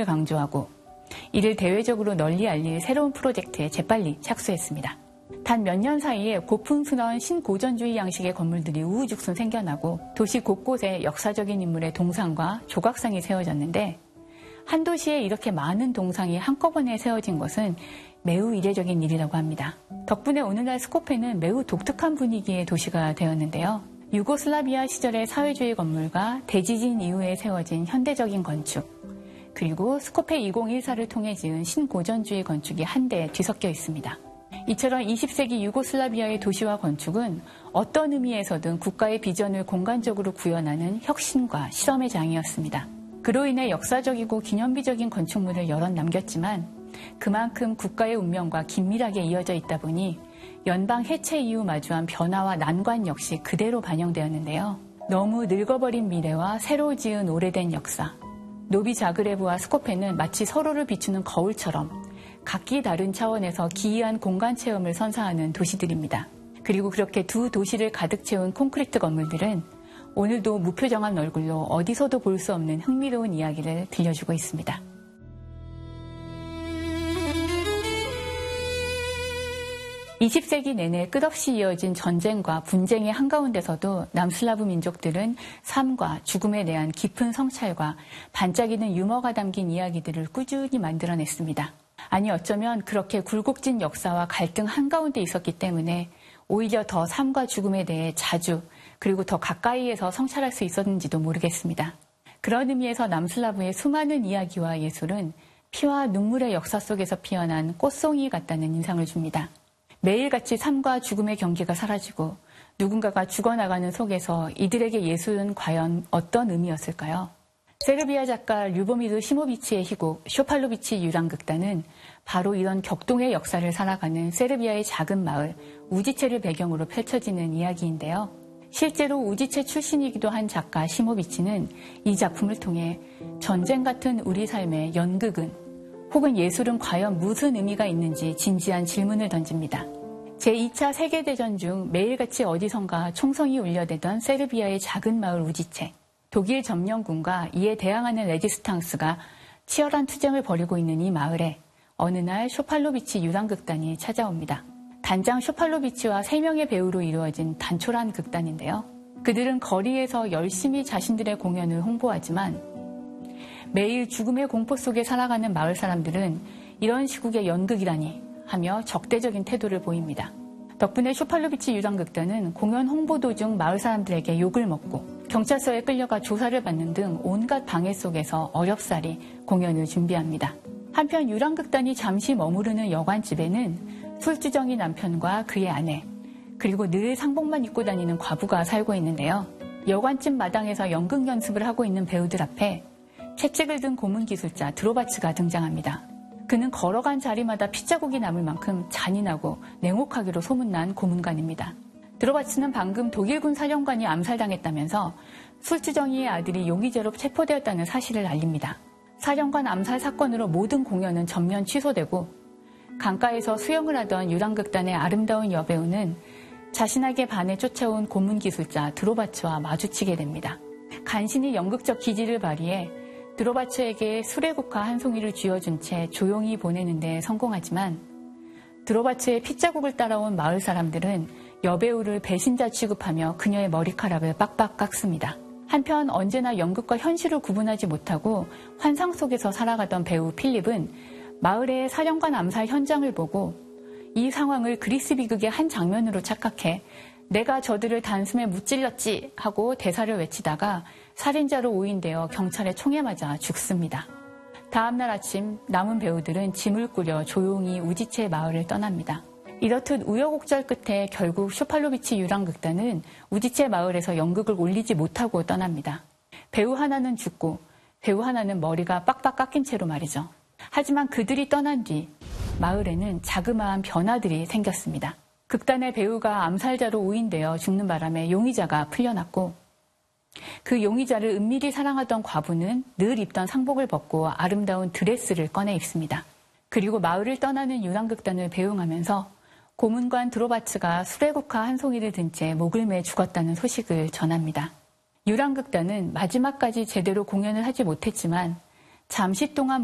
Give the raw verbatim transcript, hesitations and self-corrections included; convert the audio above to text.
기쁨을 강조하고 이를 대외적으로 널리 알릴 새로운 프로젝트에 재빨리 착수했습니다. 단 몇 년 사이에 고풍스러운 신고전주의 양식의 건물들이 우후죽순 생겨나고 도시 곳곳에 역사적인 인물의 동상과 조각상이 세워졌는데 한 도시에 이렇게 많은 동상이 한꺼번에 세워진 것은 매우 이례적인 일이라고 합니다. 덕분에 오늘날 스코페는 매우 독특한 분위기의 도시가 되었는데요. 유고슬라비아 시절의 사회주의 건물과 대지진 이후에 세워진 현대적인 건축, 그리고 스코페 이천십사를 통해 지은 신고전주의 건축이 한데 뒤섞여 있습니다. 이처럼 이십 세기 유고슬라비아의 도시와 건축은 어떤 의미에서든 국가의 비전을 공간적으로 구현하는 혁신과 실험의 장이었습니다. 그로 인해 역사적이고 기념비적인 건축물을 여럿 남겼지만 그만큼 국가의 운명과 긴밀하게 이어져 있다 보니 연방 해체 이후 마주한 변화와 난관 역시 그대로 반영되었는데요. 너무 늙어버린 미래와 새로 지은 오래된 역사, 노비 자그레브와 스코페는 마치 서로를 비추는 거울처럼 각기 다른 차원에서 기이한 공간 체험을 선사하는 도시들입니다. 그리고 그렇게 두 도시를 가득 채운 콘크리트 건물들은 오늘도 무표정한 얼굴로 어디서도 볼 수 없는 흥미로운 이야기를 들려주고 있습니다. 이십 세기 내내 끝없이 이어진 전쟁과 분쟁의 한가운데서도 남슬라브 민족들은 삶과 죽음에 대한 깊은 성찰과 반짝이는 유머가 담긴 이야기들을 꾸준히 만들어냈습니다. 아니 어쩌면 그렇게 굴곡진 역사와 갈등 한가운데 있었기 때문에 오히려 더 삶과 죽음에 대해 자주 그리고 더 가까이에서 성찰할 수 있었는지도 모르겠습니다. 그런 의미에서 남슬라브의 수많은 이야기와 예술은 피와 눈물의 역사 속에서 피어난 꽃송이 같다는 인상을 줍니다. 매일같이 삶과 죽음의 경계가 사라지고 누군가가 죽어나가는 속에서 이들에게 예술은 과연 어떤 의미였을까요? 세르비아 작가 류보미르 시모비치의 희곡 쇼팔로비치 유랑극단은 바로 이런 격동의 역사를 살아가는 세르비아의 작은 마을 우지체를 배경으로 펼쳐지는 이야기인데요. 실제로 우지체 출신이기도 한 작가 시모비치는 이 작품을 통해 전쟁 같은 우리 삶의 연극은 혹은 예술은 과연 무슨 의미가 있는지 진지한 질문을 던집니다. 제이 차 세계대전 중 매일같이 어디선가 총성이 울려대던 세르비아의 작은 마을 우지체. 독일 점령군과 이에 대항하는 레지스탕스가 치열한 투쟁을 벌이고 있는 이 마을에 어느 날 쇼팔로비치 유랑극단이 찾아옵니다. 단장 쇼팔로비치와 세 명의 배우로 이루어진 단촐한 극단인데요. 그들은 거리에서 열심히 자신들의 공연을 홍보하지만 매일 죽음의 공포 속에 살아가는 마을 사람들은 이런 시국의 연극이라니 하며 적대적인 태도를 보입니다. 덕분에 쇼팔로비치 유랑극단은 공연 홍보 도중 마을 사람들에게 욕을 먹고 경찰서에 끌려가 조사를 받는 등 온갖 방해 속에서 어렵사리 공연을 준비합니다. 한편 유랑극단이 잠시 머무르는 여관집에는 술주정이 남편과 그의 아내, 그리고 늘 상복만 입고 다니는 과부가 살고 있는데요. 여관집 마당에서 연극 연습을 하고 있는 배우들 앞에 채찍을 든 고문 기술자 드로바츠가 등장합니다. 그는 걸어간 자리마다 핏자국이 남을 만큼 잔인하고 냉혹하기로 소문난 고문관입니다. 드로바츠는 방금 독일군 사령관이 암살당했다면서 술주정이의 아들이 용의자로 체포되었다는 사실을 알립니다. 사령관 암살 사건으로 모든 공연은 전면 취소되고 강가에서 수영을 하던 유랑극단의 아름다운 여배우는 자신에게 반해 쫓아온 고문 기술자 드로바츠와 마주치게 됩니다. 간신히 연극적 기질을 발휘해 드로바츠에게 수레국화 한 송이를 쥐어준 채 조용히 보내는 데 성공하지만 드로바츠의 핏자국을 따라온 마을 사람들은 여배우를 배신자 취급하며 그녀의 머리카락을 빡빡 깎습니다. 한편 언제나 연극과 현실을 구분하지 못하고 환상 속에서 살아가던 배우 필립은 마을의 사령관 암살 현장을 보고 이 상황을 그리스 비극의 한 장면으로 착각해 내가 저들을 단숨에 무찔렀지 하고 대사를 외치다가 살인자로 오인되어 경찰에 총에 맞아 죽습니다. 다음날 아침 남은 배우들은 짐을 꾸려 조용히 우지체 마을을 떠납니다. 이렇듯 우여곡절 끝에 결국 쇼팔로비치 유랑극단은 우지체 마을에서 연극을 올리지 못하고 떠납니다. 배우 하나는 죽고 배우 하나는 머리가 빡빡 깎인 채로 말이죠. 하지만 그들이 떠난 뒤 마을에는 자그마한 변화들이 생겼습니다. 극단의 배우가 암살자로 오인되어 죽는 바람에 용의자가 풀려났고 그 용의자를 은밀히 사랑하던 과부는 늘 입던 상복을 벗고 아름다운 드레스를 꺼내 입습니다. 그리고 마을을 떠나는 유랑극단을 배웅하면서 고문관 드로바츠가 수레국화 한 송이를 든 채 목을 매 죽었다는 소식을 전합니다. 유랑극단은 마지막까지 제대로 공연을 하지 못했지만 잠시 동안